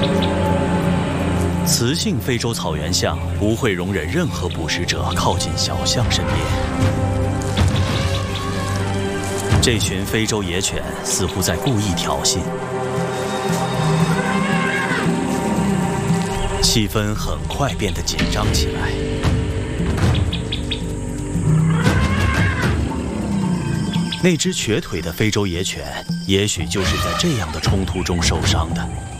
雌性非洲草原象不会容忍任何捕食者靠近小象身边。这群非洲野犬似乎在故意挑衅，气氛很快变得紧张起来。那只瘸腿的非洲野犬，也许就是在这样的冲突中受伤的。